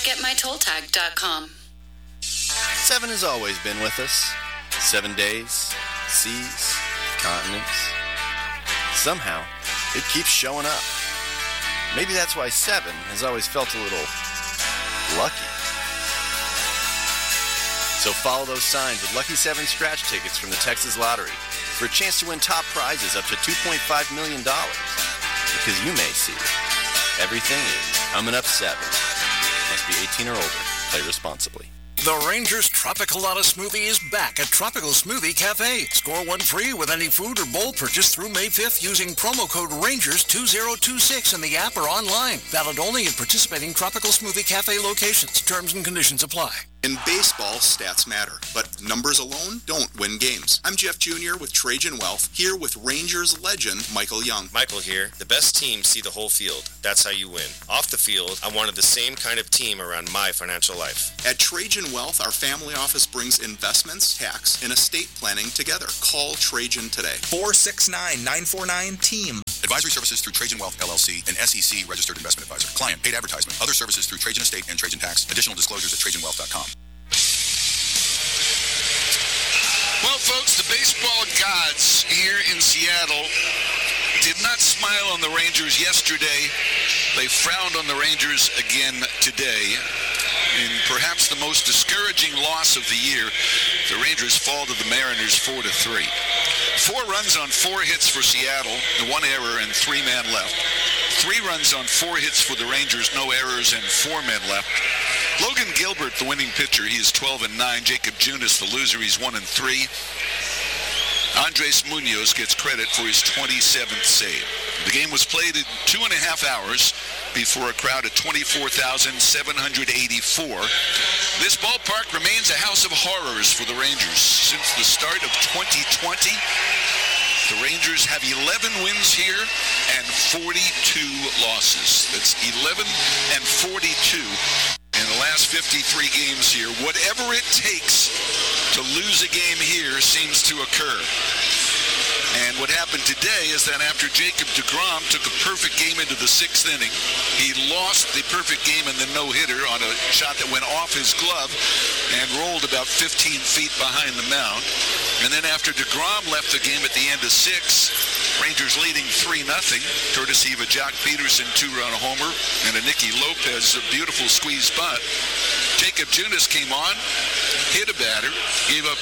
GetMyTollTag.com. 7 has always been with us. 7 days, seas, continents. Somehow, it keeps showing up. Maybe that's why 7 has always felt a little lucky. So follow those signs with Lucky 7 scratch tickets from the Texas Lottery for a chance to win top prizes up to $2.5 million. Because you may see everything is coming up 7. Must be 18 or older. Play responsibly. The Rangers Tropical Lotta Smoothie is back at Tropical Smoothie Cafe. Score one free with any food or bowl purchase through May 5th using promo code RANGERS2026 in the app or online. Valid only at participating Tropical Smoothie Cafe locations. Terms and conditions apply. In baseball, stats matter, but numbers alone don't win games. I'm Jeff Jr. with Trajan Wealth, here with Rangers legend Michael Young. Michael here. The best teams see the whole field. That's how you win. Off the field, I wanted the same kind of team around my financial life. At Trajan Wealth, our family office brings investments, tax, and estate planning together. Call Trajan today. 469-949-TEAM. Advisory services through Trajan Wealth, LLC, an SEC registered investment advisor. Client paid advertisement. Other services through Trajan Estate and Trajan Tax. Additional disclosures at TrajanWealth.com. Well, folks, the baseball gods here in Seattle did not smile on the Rangers yesterday. They frowned on the Rangers again today. In perhaps the most discouraging loss of the year, the Rangers fall to the Mariners 4-3. 4 runs on 4 hits for Seattle, 1 error and 3 men left. 3 runs on 4 hits for the Rangers, no errors and 4 men left. Logan Gilbert, the winning pitcher, he is 12-9. Jacob Junis, the loser, he's 1-3. Andres Munoz gets credit for his 27th save. The game was played in 2.5 hours before a crowd of 24,784. This ballpark remains a house of horrors for the Rangers. Since the start of 2020, the Rangers have 11 wins here and 42 losses. That's 11 and 42 in the last 53 games here. Whatever it takes to lose a game here seems to occur. And what happened today is that after Jacob deGrom took a perfect game into the 6th inning, he lost the perfect game in the no-hitter on a shot that went off his glove and rolled about 15 feet behind the mound. And then after deGrom left the game at the end of 6, Rangers leading 3-0, courtesy of a Jock Peterson 2-run homer and a Nicky Lopez, a beautiful squeeze bunt. Jacob Junis came on, hit a batter, gave up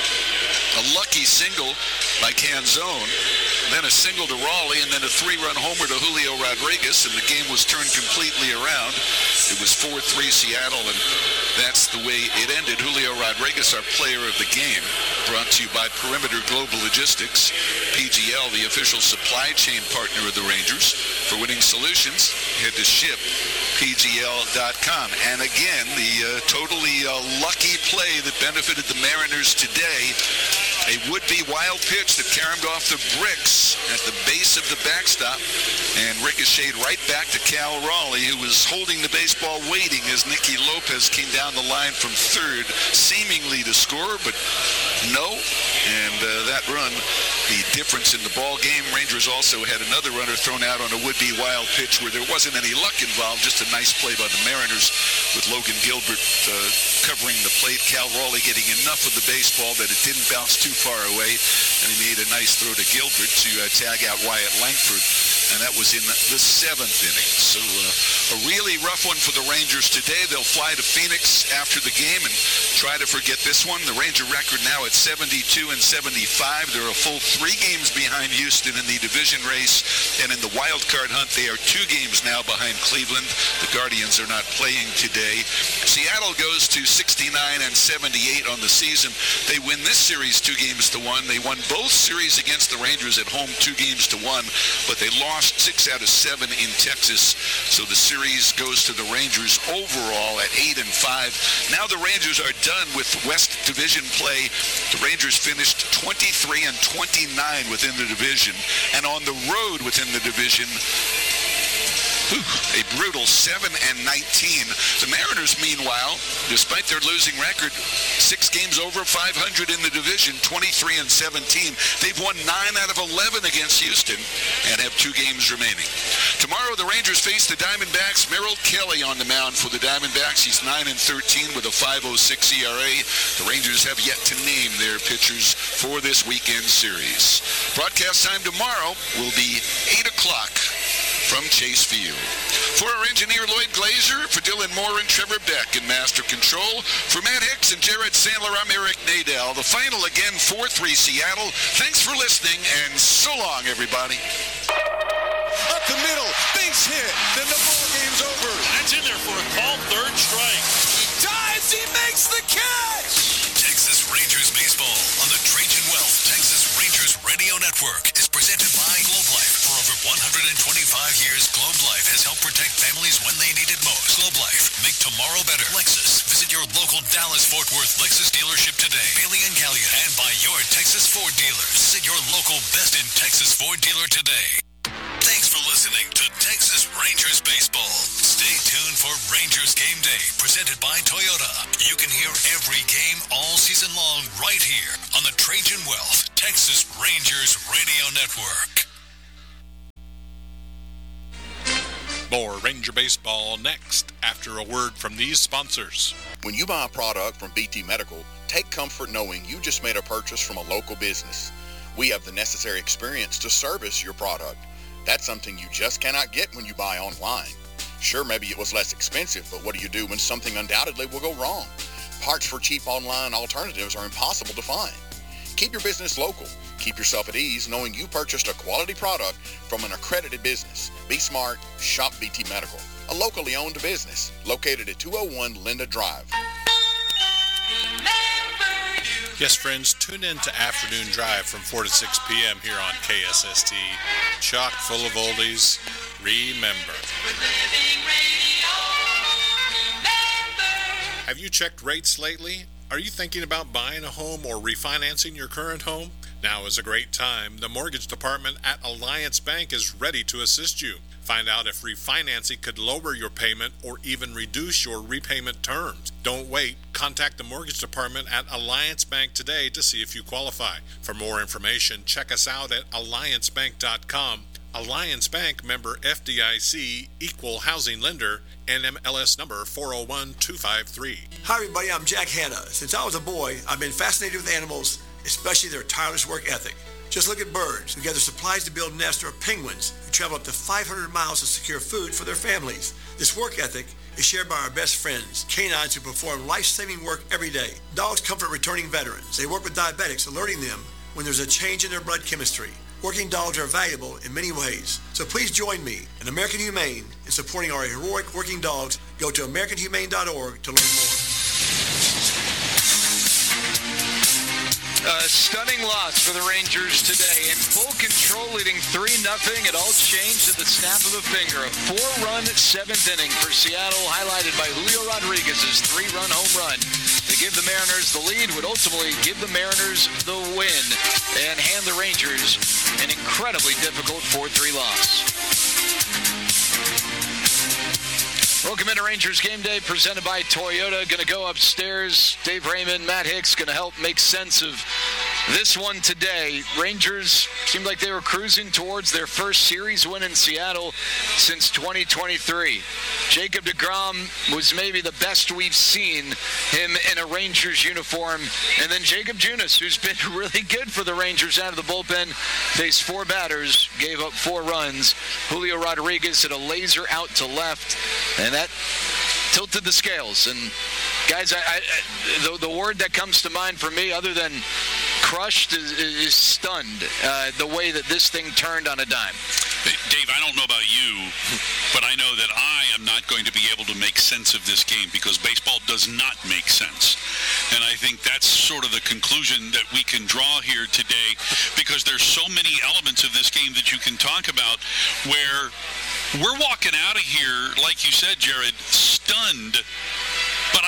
a lucky single by Canzone, then a single to Raleigh, and then a 3-run homer to Julio Rodriguez, and the game was turned completely around. It was 4-3 Seattle, and that's the way it ended. Julio Rodriguez, our player of the game, brought to you by Perimeter Global Logistics, PGL, the official supply chain partner of the Rangers. For winning solutions, head to shippgl.com. And again, the totally lucky play that benefited the Mariners today, a would-be wild pitch that caromed off the bricks at the base of the backstop and ricocheted right back to Cal Raleigh, who was holding the baseball waiting as Nicky Lopez came down the line from third, seemingly to score, but no. And that run, the difference in the ball game. Rangers also had another runner thrown out on a would-be wild pitch where there wasn't any luck involved, just a nice play by the Mariners with Logan Gilbert covering the plate. Cal Raleigh getting enough of the baseball that it didn't bounce too far away, and he made a nice throw to Gilbert to tag out Wyatt Langford, and that was in the 7th inning. So a really rough one for the Rangers today. They'll fly to Phoenix after the game and try to forget this one. The Ranger record now at 72-75. They're a full 3 games behind Houston in the division race, and in the wild card hunt, they are 2 games now behind Cleveland. The Guardians are not playing today. Seattle goes to 69-78 on the season. They win this series 2-1. They won both series against the Rangers at home 2-1, but they lost 6 out of 7 in Texas. So the series goes to the Rangers overall at 8-5. Now the Rangers are done with West Division play. The Rangers finished 23-29 within the division, and on the road within the division, a brutal 7-19. The Mariners, meanwhile, despite their losing record, 6 games over 500 in the division, 23-17. They've won 9 out of 11 against Houston and have 2 games remaining. Tomorrow, the Rangers face the Diamondbacks. Merrill Kelly on the mound for the Diamondbacks. He's 9-13 with a 5.06 ERA. The Rangers have yet to name their pitchers for this weekend series. Broadcast time tomorrow will be 8 o'clock from Chase Field. For our engineer, Lloyd Glazer, for Dylan Moore and Trevor Beck in Master Control, for Matt Hicks and Jared Sandler, I'm Eric Nadel. The final again, 4-3 Seattle. Thanks for listening, and so long, everybody. Up the middle, base hit, then the ball game's over. That's in there for a call, third strike. He dives, he makes the catch! Texas Rangers baseball on the Trajan Wealth Texas Rangers Radio Network is presented by Globe Life. For over 125 years, Globe Life has helped protect families when they need it most. Globe Life, make tomorrow better. Lexus, visit your local Dallas-Fort Worth Lexus dealership today. Bailey and Gallia, and by your Texas Ford dealers. Visit your local Best in Texas Ford dealer today. Thanks for listening to Texas Rangers Baseball. Stay tuned for Rangers Game Day, presented by Toyota. You can hear every game all season long right here on the Trajan Wealth Texas Rangers Radio Network. More Ranger Baseball next after a word from these sponsors. When you buy a product from BT Medical, take comfort knowing you just made a purchase from a local business. We have the necessary experience to service your product. That's something you just cannot get when you buy online. Sure, maybe it was less expensive, but what do you do when something undoubtedly will go wrong? Parts for cheap online alternatives are impossible to find. Keep your business local. Keep yourself at ease knowing you purchased a quality product from an accredited business. Be smart. Shop BT Medical, a locally owned business located at 201 Linda Drive. Yes, friends, tune in to Afternoon Drive from 4 to 6 p.m. here on KSST. Chock full of oldies. Remember. Have you checked rates lately? Are you thinking about buying a home or refinancing your current home? Now is a great time. The mortgage department at Alliance Bank is ready to assist you. Find out if refinancing could lower your payment or even reduce your repayment terms. Don't wait. Contact the mortgage department at Alliance Bank today to see if you qualify. For more information, check us out at alliancebank.com. Alliance Bank, member FDIC, equal housing lender, NMLS number 401253. Hi everybody, I'm Jack Hanna. Since I was a boy, I've been fascinated with animals, especially their tireless work ethic. Just look at birds who gather supplies to build nests, or penguins who travel up to 500 miles to secure food for their families. This work ethic is shared by our best friends, canines who perform life-saving work every day. Dogs comfort returning veterans. They work with diabetics, alerting them when there's a change in their blood chemistry. Working dogs are valuable in many ways. So please join me and American Humane in supporting our heroic working dogs. Go to AmericanHumane.org to learn more. A stunning loss for the Rangers today. In full control, leading 3-0. It all changed at the snap of a finger. A 4-run seventh inning for Seattle, highlighted by Julio Rodriguez's 3-run home run to give the Mariners the lead, would ultimately give the Mariners the win and hand the Rangers an incredibly difficult 4-3 loss. Welcome into Rangers Game Day, presented by Toyota. Going to go upstairs. Dave Raymond, Matt Hicks going to help make sense of this one today. Rangers seemed like they were cruising towards their first series win in Seattle since 2023. Jacob deGrom was maybe the best we've seen him in a Rangers uniform. And then Jacob Junis, who's been really good for the Rangers out of the bullpen, faced 4 batters, gave up 4 runs. Julio Rodriguez hit a laser out to left, and that tilted the scales. And guys, the word that comes to mind for me, other than crushed, is stunned, the way that this thing turned on a dime. Dave, I don't know about you, but I know that I am not going to be able to make sense of this game because baseball does not make sense. And I think that's sort of the conclusion that we can draw here today, because there's so many elements of this game that you can talk about where we're walking out of here, like you said, Jared, stunned. But I kind of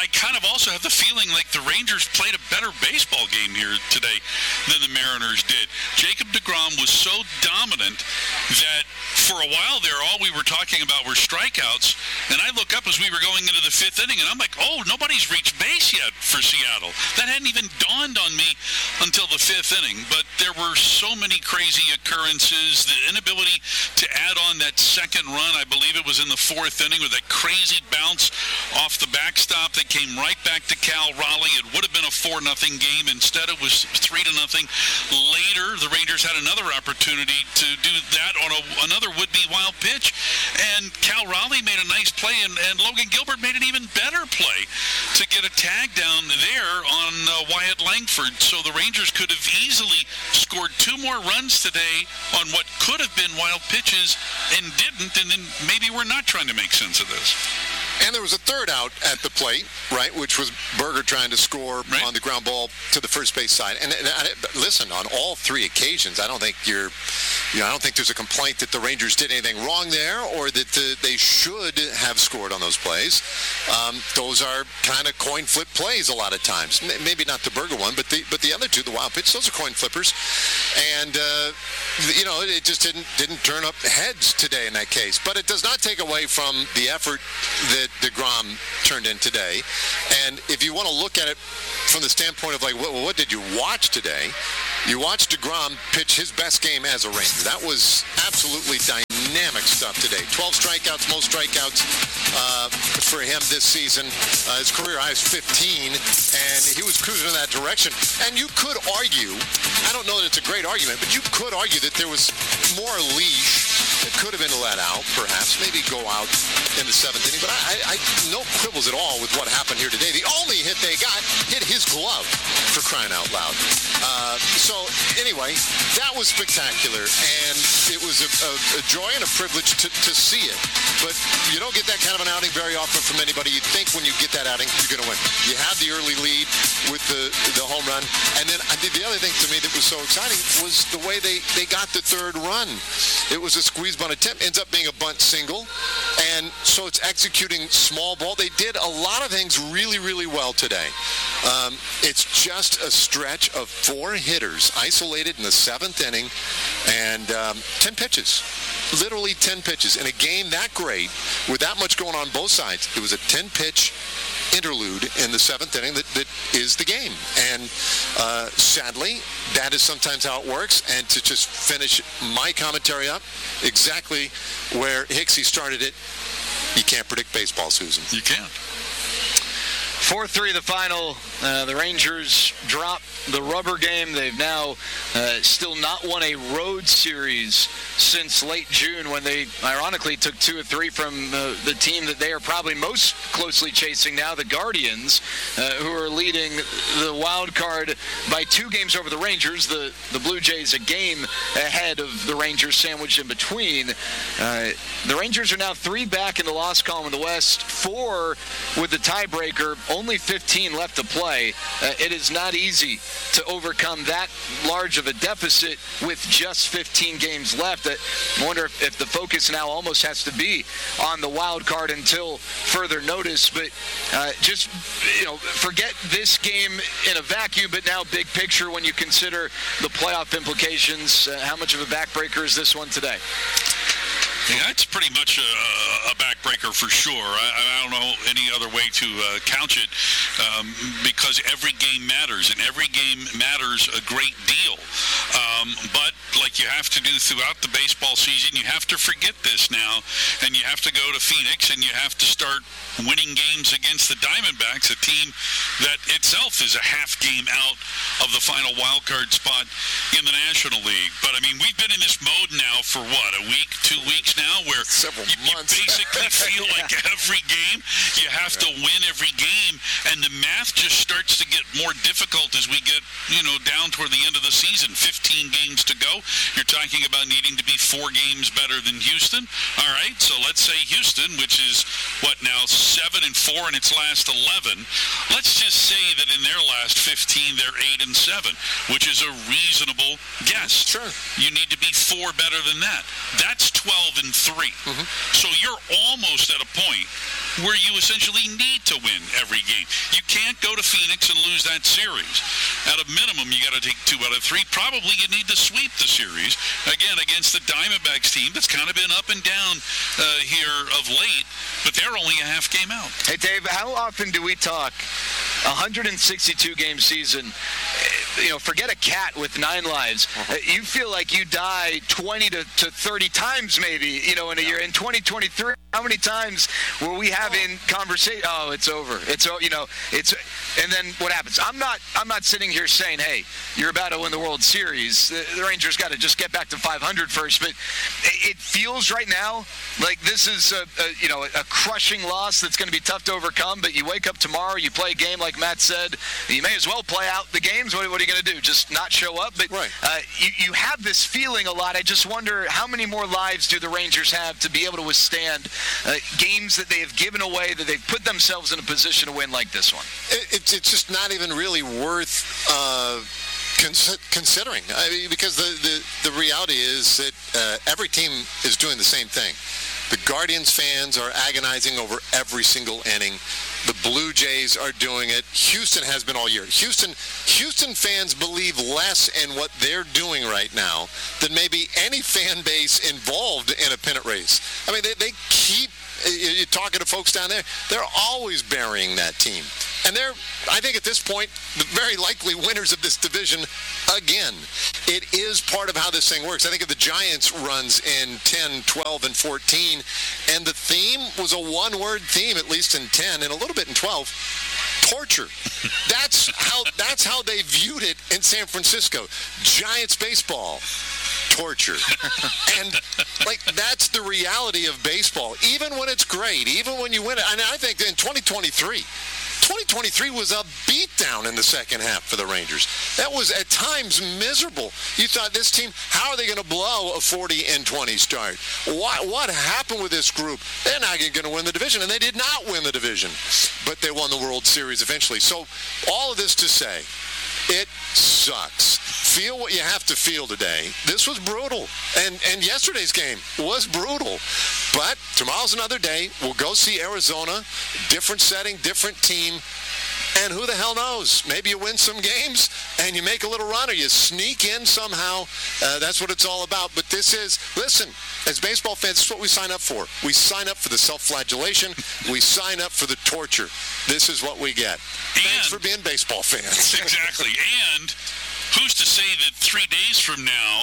also have the feeling like the Rangers played a better baseball game here today than the Mariners did. Jacob deGrom was so dominant that for a while there, all we were talking about were strikeouts, and I look up as we were going into the fifth inning, and I'm like, oh, nobody's reached base yet for Seattle. That hadn't even dawned on me until the fifth inning, but there were so many crazy occurrences, the inability to add on that second run. I believe it was in the fourth inning with that crazy bounce off the backstop that came right back to Cal Raleigh. It would have been a 4-0 game. Instead, it was 3-0. Later, the Rangers had another opportunity to do that on another would-be wild pitch, and Cal Raleigh made a nice play, and Logan Gilbert made an even better play to get a tag down there on Wyatt Langford. So the Rangers could have easily scored 2 more runs today on what could have been wild pitches and didn't, and then maybe we're not trying to make sense of this. And there was a third out at the plate, right, which was Berger trying to score on the ground ball to the first base side. And listen, on all 3 occasions, I don't think I don't think there's a complaint that the Rangers did anything wrong there or that they should have scored on those plays. Those are kind of coin flip plays a lot of times. Maybe not the Berger one, but the other 2, the wild pitch, those are coin flippers. And it just didn't turn up heads today in that case. But it does not take away from the effort that deGrom turned in today. And if you want to look at it from the standpoint of, like, what did you watch today? You watched deGrom pitch his best game as a Ranger. That was absolutely dynamic stuff today. 12 strikeouts, most strikeouts for him this season. His career high is 15, and he was cruising in that direction. And you could argue, I don't know that it's a great argument, but you could argue that there was more leash that could have been let out, perhaps, maybe go out in the 7th inning. But I no quibbles at all with what happened here today. The only hit they got hit his glove, for crying out loud. So anyway, that was spectacular, and it was a joy and a privilege to see it. But you don't get that kind of an outing very often from anybody. You think when you get that outing, you're going to win. You had the early lead with the home run, and then the other thing to me that was so exciting was the way they got the third run. It was a squeeze bunt attempt, ends up being a bunt single, and so it's executing small ball. They did a lot of things really, really well today. It's just a stretch of 4 hitters isolated in the 7th inning and 10 pitches. Literally 10 pitches. In a game that great, with that much going on both sides, it was a 10-pitch interlude in the 7th inning that is the game. And sadly, that is sometimes how it works. And to just finish my commentary up exactly where Hicksy started it, you can't predict baseball, Susan. You can't. 4-3 the final. The Rangers drop the rubber game. They've now still not won a road series since late June, when they ironically took 2 or 3 from the team that they are probably most closely chasing now, the Guardians, who are leading the wild card by 2 games over the Rangers. The Blue Jays a game ahead of the Rangers, sandwiched in between. The Rangers are now 3 back in the loss column in the West, 4 with the tiebreaker. Only 15 left to play. It is not easy to overcome that large of a deficit with just 15 games left. I wonder if the focus now almost has to be on the wild card until further notice. But just, forget this game in a vacuum, but now big picture when you consider the playoff implications. How much of a backbreaker is this one today? Yeah, it's pretty much a backbreaker for sure. I don't know any other way to couch it, because every game matters, and every game matters a great deal. But like you have to do throughout the baseball season, you have to forget this now, and you have to go to Phoenix, and you have to start winning games against the Diamondbacks, a team that itself is a half game out of the final wild card spot in the National League. But, I mean, we've been in this mode now for, a week, 2 weeks now, where you basically feel like every game you have to win every game, and the math just starts to get more difficult as we get, down toward the end of the season. 15 games to go. You're talking about needing to be 4 games better than Houston. All right, so let's say Houston, which is, 7-4 in its last 11. Let's just say that in their last 15, they're 8-7, which is a reasonable guess. Sure. You need to be 4 better than that. That's 12-3. Mm-hmm. So you're almost at a point where you essentially need to win every game. You can't go to Phoenix and lose that series. At a minimum, you got to take 2 out of 3. Probably you need to sweep the series, again, against the Diamondbacks team that's kind of been up and down here of late, but they're only a half game out. Hey, Dave, how often do we talk 162-game season, forget a cat with 9 lives. You feel like you die 20 to 30 times maybe, in a year. In 2023, how many times were we having conversation? Oh, it's over. And then what happens? I'm not sitting here saying, hey, you're about to win the World Series. The Rangers got to just get back to 500 first. But it feels right now like this is a crushing loss that's going to be tough to overcome. But you wake up tomorrow, you play a game like Matt said, you may as well play out the games. What are you going to do? Just not show up? But right. You have this feeling a lot. I just wonder how many more lives do the Rangers have to be able to withstand games that they have given away, that they've put themselves in a position to win like this one? It's just not even really worth considering. Because the reality is that every team is doing the same thing. The Guardians fans are agonizing over every single inning. The Blue Jays are doing it. Houston has been all year. Houston fans believe less in what they're doing right now than maybe any fan base involved in a pennant race. I mean, they keep, you're talking to folks down there, they're always burying that team. And they're, I think at this point, the very likely winners of this division again. It is part of how this thing works. I think of the Giants' runs in 10, 12, and 14, and the theme was a one-word theme, at least in 10, and a little bit in 12. Torture. That's how they viewed it in San Francisco. Giants baseball. Torture. And that's the reality of baseball. Even when it's great, even when you win it. And I think in 2023 was a beatdown in the second half for the Rangers. That was at times miserable. You thought, this team, how are they going to blow a 40-20 start? What happened with this group? They're not going to win the division, and they did not win the division. But they won the World Series eventually. So all of this to say, it sucks. Feel what you have to feel today. This was brutal. And yesterday's game was brutal. But tomorrow's another day. We'll go see Arizona. Different setting, different team. And who the hell knows? Maybe you win some games and you make a little run or you sneak in somehow. That's what it's all about. But this is, listen, as baseball fans, this is what we sign up for. We sign up for the self-flagellation. We sign up for the torture. This is what we get. Thanks for being baseball fans. Exactly. And who's to say that 3 days from now,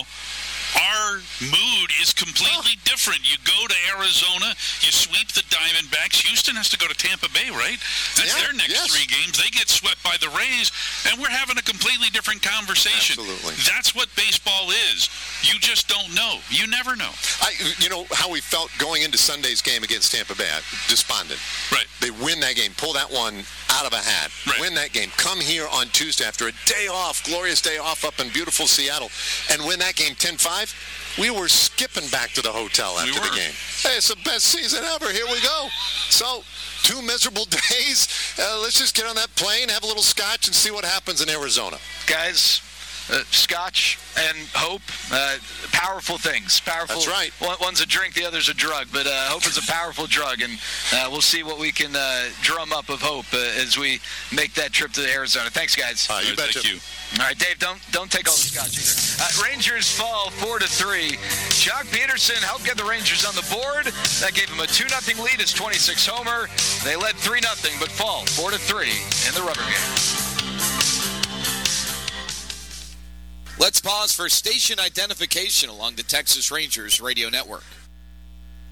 our mood is completely different. You go to Arizona, you sweep the Diamondbacks. Houston has to go to Tampa Bay, right? That's their next 3 games. They get swept by the Rays, and we're having a completely different conversation. Absolutely. That's what baseball is. You just don't know. You never know. You know how we felt going into Sunday's game against Tampa Bay? Despondent. Right. They win that game, pull that one out of a hat, win that game, come here on Tuesday after a day off, glorious day off up in beautiful Seattle, and win that game 10-5. We were skipping back to the hotel after the game. Hey, it's the best season ever. Here we go. So, 2 miserable days. Let's just get on that plane, have a little scotch, and see what happens in Arizona. Guys, scotch and hope, powerful things. Powerful. That's right. One's a drink, the other's a drug, but hope is a powerful drug, and we'll see what we can drum up of hope as we make that trip to Arizona. Thanks, guys. You betcha. Thank you. All right, Dave, don't take all the scotch either. Rangers fall 4-3. Jock Peterson helped get the Rangers on the board. That gave them a 2-0 lead. It's 26 homer. They led 3-0, but fall 4-3 in the rubber game. Let's pause for station identification along the Texas Rangers radio network.